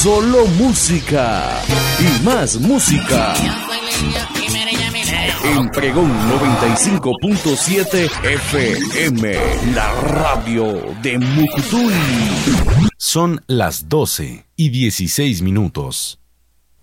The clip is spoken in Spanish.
Solo música y más música. En Pregón 95.7 FM, la radio de Mucutuy. Son las 12:16.